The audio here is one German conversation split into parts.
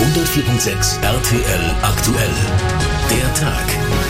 104.6 RTL aktuell. Der Tag.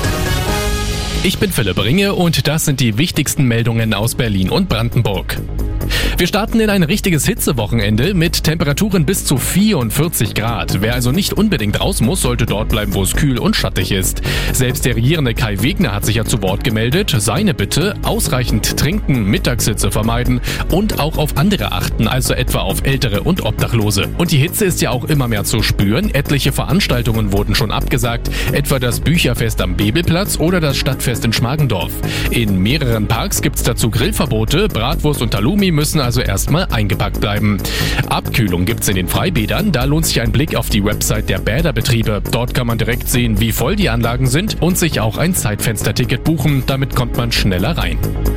Ich bin Philipp Ringe und das sind die wichtigsten Meldungen aus Berlin und Brandenburg. Wir starten in ein richtiges Hitzewochenende mit Temperaturen bis zu 44 Grad. Wer also nicht unbedingt raus muss, sollte dort bleiben, wo es kühl und schattig ist. Selbst der regierende Kai Wegner hat sich ja zu Wort gemeldet. Seine Bitte: ausreichend trinken, Mittagshitze vermeiden und auch auf andere achten, also etwa auf Ältere und Obdachlose. Und die Hitze ist ja auch immer mehr zu spüren. Etliche Veranstaltungen wurden schon abgesagt, etwa das Bücherfest am Bebelplatz oder das Stadtfest in Schmargendorf. In mehreren Parks gibt's dazu Grillverbote, Bratwurst und Halloumi müssen also erstmal eingepackt bleiben. Abkühlung gibt's in den Freibädern, da lohnt sich ein Blick auf die Website der Bäderbetriebe. Dort kann man direkt sehen, wie voll die Anlagen sind und sich auch ein Zeitfensterticket buchen, damit kommt man schneller rein.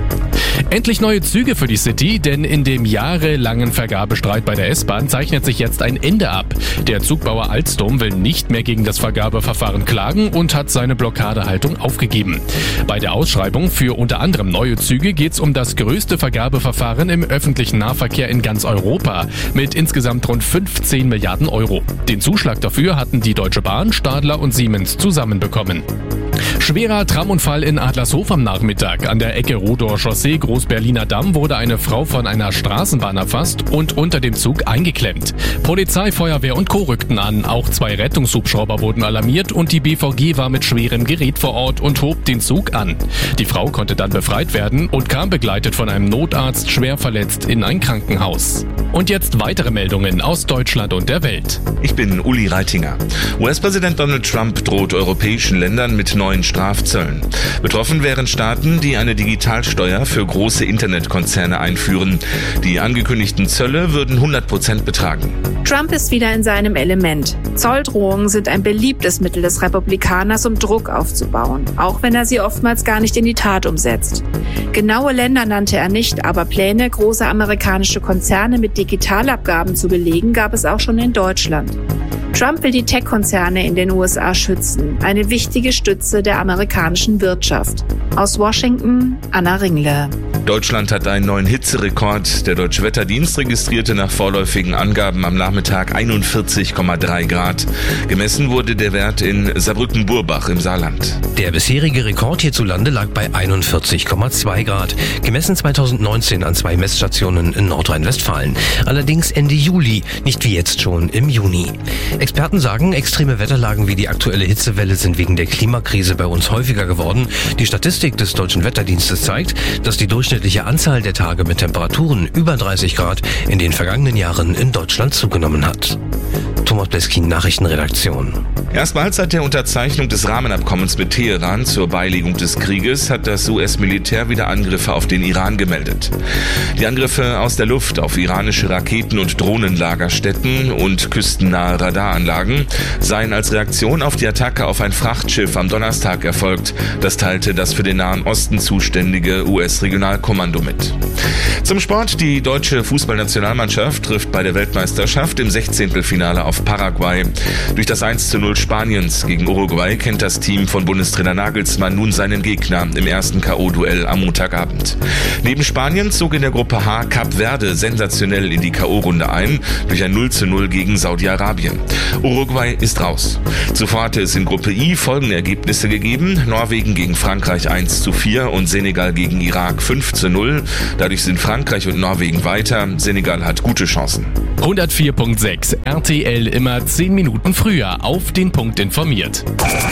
Endlich neue Züge für die City, denn in dem jahrelangen Vergabestreit bei der S-Bahn zeichnet sich jetzt ein Ende ab. Der Zugbauer Alstom will nicht mehr gegen das Vergabeverfahren klagen und hat seine Blockadehaltung aufgegeben. Bei der Ausschreibung für unter anderem neue Züge geht's um das größte Vergabeverfahren im öffentlichen Nahverkehr in ganz Europa mit insgesamt rund 15 Milliarden Euro. Den Zuschlag dafür hatten die Deutsche Bahn, Stadler und Siemens zusammenbekommen. Schwerer Tramunfall in Adlershof am Nachmittag. An der Ecke Rodauer Chaussee, Großberliner Damm, wurde eine Frau von einer Straßenbahn erfasst und unter dem Zug eingeklemmt. Polizei, Feuerwehr und Co. rückten an. Auch 2 Rettungshubschrauber wurden alarmiert und die BVG war mit schwerem Gerät vor Ort und hob den Zug an. Die Frau konnte dann befreit werden und kam begleitet von einem Notarzt schwer verletzt in ein Krankenhaus. Und jetzt weitere Meldungen aus Deutschland und der Welt. Ich bin Uli Reitinger. US-Präsident Donald Trump droht europäischen Ländern mit neuen Strafzöllen. Betroffen wären Staaten, die eine Digitalsteuer für große Internetkonzerne einführen. Die angekündigten Zölle würden 100% betragen. Trump ist wieder in seinem Element. Zolldrohungen sind ein beliebtes Mittel des Republikaners, um Druck aufzubauen, auch wenn er sie oftmals gar nicht in die Tat umsetzt. Genaue Länder nannte er nicht, aber Pläne, große amerikanische Konzerne mit Digitalabgaben zu belegen, gab es auch schon in Deutschland. Trump will die Tech-Konzerne in den USA schützen, eine wichtige Stütze der amerikanischen Wirtschaft. Aus Washington, Anna Ringle. Deutschland hat einen neuen Hitzerekord. Der Deutsche Wetterdienst registrierte nach vorläufigen Angaben am Nachmittag 41,3 Grad. Gemessen wurde der Wert in Saarbrücken-Burbach im Saarland. Der bisherige Rekord hierzulande lag bei 41,2 Grad. Gemessen 2019 an 2 Messstationen in Nordrhein-Westfalen. Allerdings Ende Juli, nicht wie jetzt schon im Juni. Experten sagen, extreme Wetterlagen wie die aktuelle Hitzewelle sind wegen der Klimakrise bei uns häufiger geworden. Die Statistik des Deutschen Wetterdienstes zeigt, dass die durchschnittliche Anzahl der Tage mit Temperaturen über 30 Grad in den vergangenen Jahren in Deutschland zugenommen hat. Thomas Bleskin, Nachrichtenredaktion. Erstmals seit der Unterzeichnung des Rahmenabkommens mit Teheran zur Beilegung des Krieges hat das US-Militär wieder Angriffe auf den Iran gemeldet. Die Angriffe aus der Luft auf iranische Raketen- und Drohnenlagerstätten und küstennahe Radaranlagen seien als Reaktion auf die Attacke auf ein Frachtschiff am Donnerstag erfolgt. Das teilte das für den Nahen Osten zuständige US-Regionalkommando mit. Zum Sport: Die deutsche Fußballnationalmannschaft trifft bei der Weltmeisterschaft im 16. auf Paraguay. Durch das 1:0 Spaniens gegen Uruguay kennt das Team von Bundestrainer Nagelsmann nun seinen Gegner im ersten K.O.-Duell am Montagabend. Neben Spanien zog in der Gruppe H Kap Verde sensationell in die K.O.-Runde ein durch ein 0:0 gegen Saudi-Arabien. Uruguay ist raus. Zuvor hatte es in Gruppe I folgende Ergebnisse gegeben: Norwegen gegen Frankreich 1:4 und Senegal gegen Irak 5:0. Dadurch sind Frankreich und Norwegen weiter. Senegal hat gute Chancen. 104.6 RTL, immer 10 Minuten früher auf den Punkt informiert.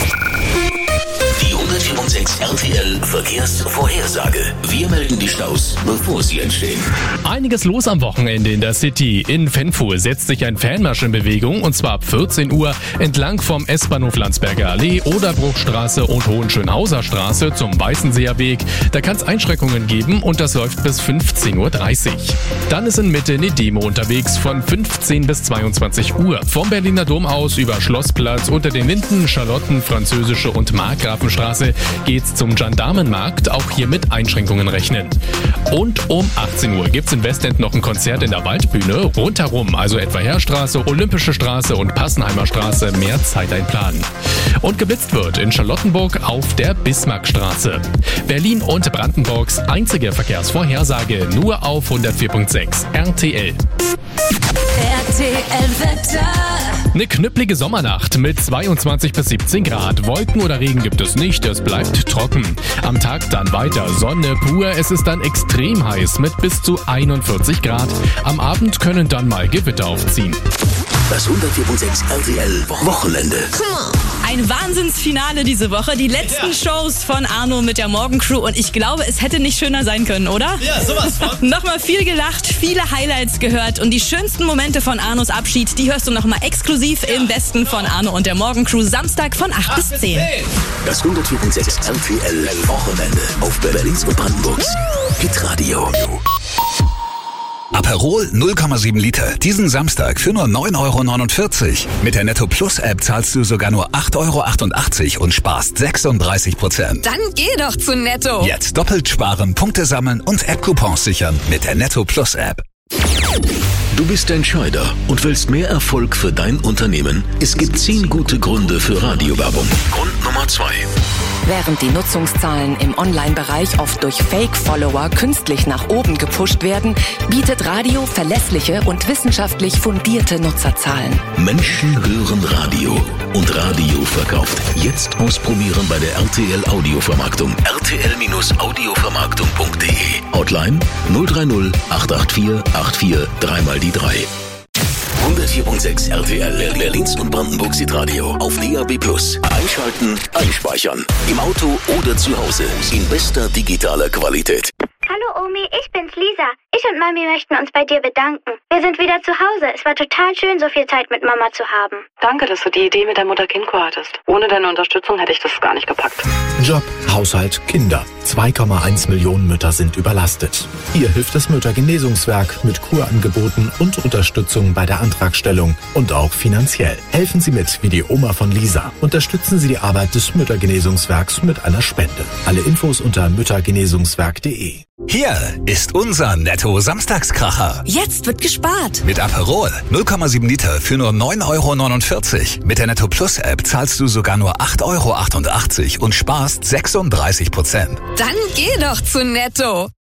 Die 104.6 RTL Verkehrsvorhersage. Wir melden die Staus, bevor sie entstehen. Einiges los am Wochenende in der City. In Fenfuhr setzt sich ein Fanmarsch in Bewegung, und zwar ab 14 Uhr entlang vom S-Bahnhof Landsberger Allee, Oderbruchstraße und Hohenschönhauser Straße zum Weißenseer Weg. Da kann es Einschränkungen geben und das läuft bis 15:30 Uhr. Dann ist in Mitte eine Demo unterwegs von 15 bis 22 Uhr. Vom Berliner Dom aus über Schlossplatz, unter den Linden, Charlotten, Französische und Markgrafenstraße geht's zum Gendarmenmarkt, auch hier mit Einschränkungen rechnen. Und um 18 Uhr gibt's in Westend noch ein Konzert in der Waldbühne. Rundherum, also etwa Heerstraße, Olympische Straße und Passenheimer Straße, mehr Zeit einplanen. Und geblitzt wird in Charlottenburg auf der Bismarckstraße. Berlin und Brandenburgs einzige Verkehrsvorhersage nur auf 104.6 RTL. RTL Wetter. Eine knüppelige Sommernacht mit 22 bis 17 Grad. Wolken oder Regen gibt es nicht, es bleibt trocken. Am Tag dann weiter Sonne pur, es ist dann extrem heiß mit bis zu 41 Grad. Am Abend können dann mal Gewitter aufziehen. Das 104.6 RTL Wochenende. Ein Wahnsinnsfinale diese Woche. Die letzten Shows von Arno mit der Morgencrew. Und ich glaube, es hätte nicht schöner sein können, oder? Ja, sowas von. Nochmal viel gelacht, viele Highlights gehört. Und die schönsten Momente von Arnos Abschied, die hörst du nochmal exklusiv im Besten von Arno und der Morgencrew. Samstag von 8 bis 10. Das 104.6 RTL Wochenende auf Berlins und Brandenburgs Hitradio. Aperol 0,7 Liter. Diesen Samstag für nur 9,49 €. Mit der Netto Plus App zahlst du sogar nur 8,88 € und sparst 36%. Dann geh doch zu Netto. Jetzt doppelt sparen, Punkte sammeln und App-Coupons sichern mit der Netto Plus App. Du bist Entscheider und willst mehr Erfolg für dein Unternehmen? Es gibt 10 gute Gründe für Radiowerbung. Grund Nummer 2. Während die Nutzungszahlen im Online-Bereich oft durch Fake-Follower künstlich nach oben gepusht werden, bietet Radio verlässliche und wissenschaftlich fundierte Nutzerzahlen. Menschen hören Radio und Radio verkauft. Jetzt ausprobieren bei der RTL Audiovermarktung. rtl-audiovermarktung.de. Hotline 030 884 84 3 die 3. 104.6 RTL Berlins und Brandenburgs Hitradio auf DAB+. Einschalten, einspeichern. Im Auto oder zu Hause. In bester digitaler Qualität. Hallo Omi, ich bin's Lisa. Ich und Mami möchten uns bei dir bedanken. Wir sind wieder zu Hause. Es war total schön, so viel Zeit mit Mama zu haben. Danke, dass du die Idee mit der Mutter-Kind-Kur hattest. Ohne deine Unterstützung hätte ich das gar nicht gepackt. Job, Haushalt, Kinder. 2,1 Millionen Mütter sind überlastet. Hier hilft das Müttergenesungswerk mit Kurangeboten und Unterstützung bei der Antragstellung und auch finanziell. Helfen Sie mit, wie die Oma von Lisa. Unterstützen Sie die Arbeit des Müttergenesungswerks mit einer Spende. Alle Infos unter müttergenesungswerk.de. Hier ist unser Netto-Samstagskracher. Jetzt wird gespart. Mit Aperol 0,7 Liter für nur 9,49 €. Mit der Netto Plus App zahlst du sogar nur 8,88 € und sparst 36%. Dann geh doch zu Netto.